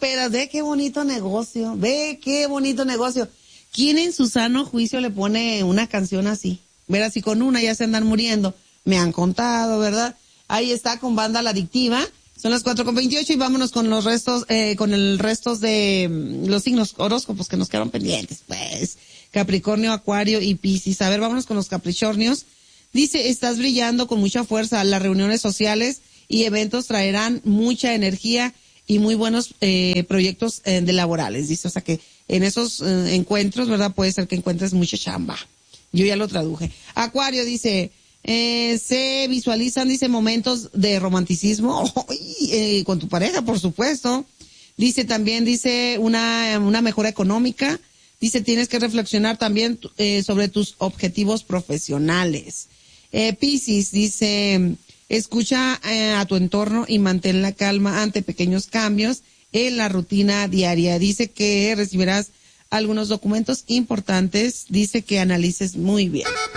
esperas? Ve qué bonito negocio, ve qué bonito negocio. ¿Quién en su sano juicio le pone una canción así? Ver así con una ya se andan muriendo. Me han contado, ¿verdad? Ahí está con Banda La Adictiva. Son las 4:28 y vámonos con los restos, con el resto de los signos horóscopos que nos quedaron pendientes. Pues, Capricornio, Acuario y Piscis. A ver, vámonos con los Capricornios. Dice, estás brillando con mucha fuerza. Las reuniones sociales y eventos traerán mucha energía y muy buenos proyectos de laborales. Dice, o sea que en esos encuentros, ¿verdad? Puede ser que encuentres mucha chamba. Yo ya lo traduje. Acuario dice, se visualizan, dice, momentos de romanticismo con tu pareja, por supuesto. Dice también, dice, una mejora económica. Dice, tienes que reflexionar también sobre tus objetivos profesionales. Piscis dice, escucha a tu entorno y mantén la calma ante pequeños cambios en la rutina diaria. Dice que recibirás algunos documentos importantes. Dice que analices muy bien.